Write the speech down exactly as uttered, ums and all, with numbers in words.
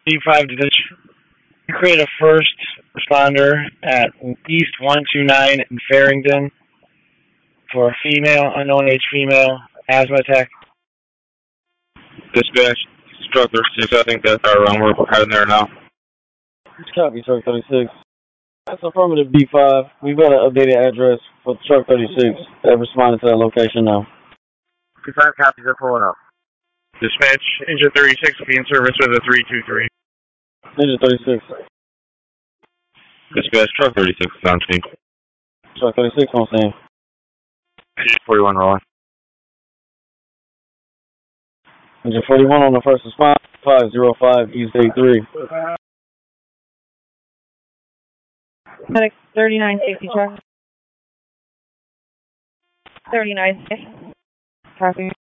D five division. Create a first responder at East one two nine in Farrington for a female, unknown age female, asthma attack. Dispatch, truck thirty-six, I think that's our wrong. We're heading there now. Copy, truck thirty-six. That's affirmative D five. We've got an updated address for truck thirty-six. They're responding to that location now. D five copies are pulling up. Dispatch, engine thirty-six will be in service with a three two three. Engine thirty-six. Dispatch, truck thirty-six is on scene. Truck thirty-six on scene. Engine forty-one rolling. Engine forty-one on the first response, five oh five East eighty-three. Medic thirty-nine safety truck. thirty-nine. Copy.